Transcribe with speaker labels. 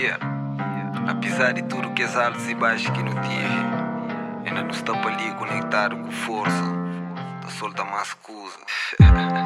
Speaker 1: Yeah. Apesar de tudo que as altos e baixos que no dia, ainda não está para ali conectado com força. Da solta mais escusa.